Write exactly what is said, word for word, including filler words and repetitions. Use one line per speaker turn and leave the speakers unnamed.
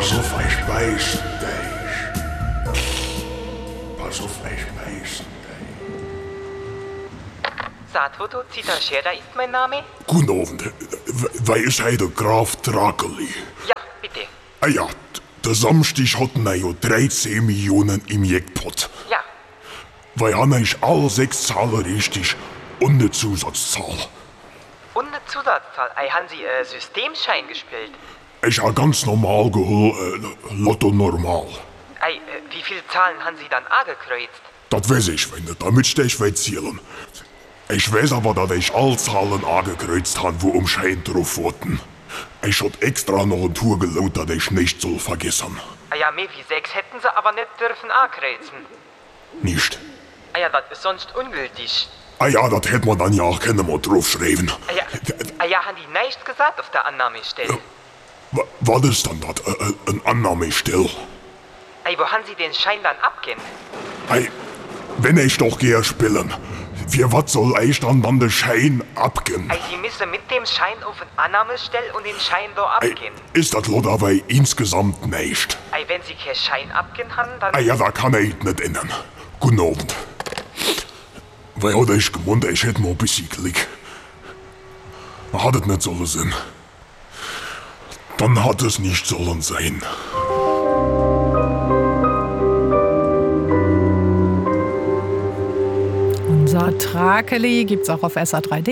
Pass auf, ich beiß dich. Pass auf, ich beiß dich.
Saatfoto Zitashera ist mein Name.
Guten Abend. Wer ist hier der Graf Drakeli?
Ja, bitte.
Ah ja, der Samstag hatten wir ja dreizehn Millionen im Jackpot.
Ja.
Weil haben ich alle sechs Zahlen richtig und eine Zusatzzahl.
Und eine Zusatzzahl. Ei, haben Sie äh, Systemschein gespielt?
Ich habe ganz normal geholt, äh, Lotto normal.
Ei, äh, wie viele Zahlen haben Sie dann angekreuzt?
Das weiß ich, wenn du damit stehst, will zählen. Ich weiß aber, dass ich alle Zahlen angekreuzt habe, wo um Schein drauf wurden. Ich hab extra noch eine Tour gelaut, dass ich nicht soll vergessen.
Ah ja, mehr wie sechs hätten Sie aber nicht dürfen ankreuzen.
Nicht?
Ah ja, das ist sonst ungültig.
Ah ja, das hätte man dann ja auch keine mal draufschreiben.
Ah ja, ah ja, haben die nichts gesagt auf der Annahmestelle?
W- Was ist dann das? Äh, äh, ein Annahmestell?
Ei, wo haben Sie den Schein dann abgehen?
Ei, wenn ich doch gehe spielen, für was soll ich dann dann den Schein abgehen?
Ei, Sie müssen mit dem Schein auf den Annahmestell und den Schein da
Ei,
abgehen.
ist das Lot aber insgesamt nicht?
Ei, wenn Sie keinen Schein abgehen haben, dann...
Ah ja, da kann ich nicht ändern. Guten Abend. Weil hatte ich gemeint, ich hätte mal ein bisschen Glück. Hat es nicht sollen sein. Dann hat es nicht sollen sein.
Unser Drakeli gibt's auch auf S A drei punkt de.